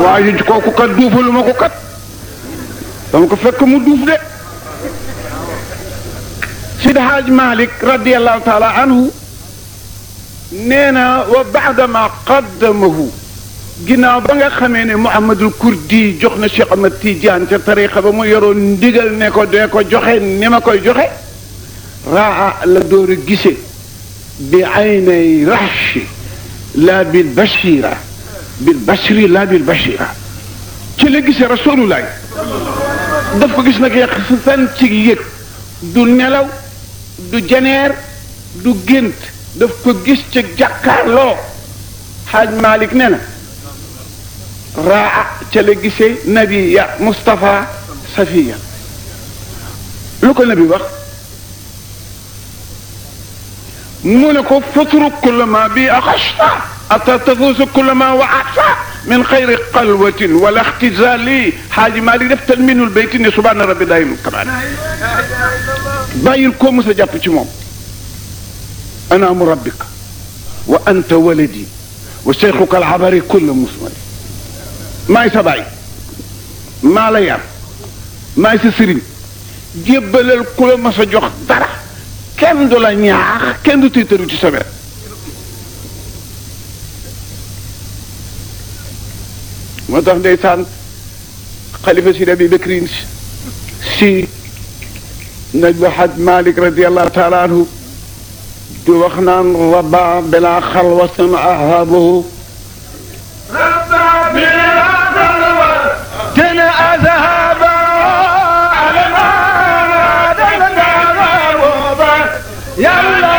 waaye ci kooku kat duufalu ma ko kat dama ko fekk mu duuf de Sidi Haaj Malik radiyallahu taala anhu nee na wa baadama qaddamahu ginnaaw ba nga xamee ne Muhammadul Kurdi jox na Cheikh Ahmad Tidiane ca tariqa ba mu yoroon ndigal ne ko dee ko joxe ni ma koy joxe raa la door a gise bi aynay rahshi la bil bashira bil bashri la bil bashira ci la gisee rasulullah daf ko gis nag yàq si fan ci yëg du nelaw du jeneer du gént daf ko gis ci jàkkaarloo Haaj Malik nee na raa ca la gisee nabi ya Mustafa Safiya lu ko nabi wax mu ne ko fatruk kulla ma bi axasta ata tafuusa kulla ma waata min xayri xalwatin wala ixtizali Xaaji Maalik def talminul bayti ne subhaana rabbi daayimul kamaal bàyyil koo mos a jàpp ci moom ana murabbika wa anta waladi wa cheikhuka al abari kulla musmali maay sa baay maa la yar maay sa sëriñ jébbalal ku la mas a jox dara kenn du la ñaax kenn du tiitaru ci sa wet moo tax ndeysaan xalifa si Abi Bakrin si najlu Haj Malik radiallahu taala anhu di wax naan rabba bila xalwatin ahabahu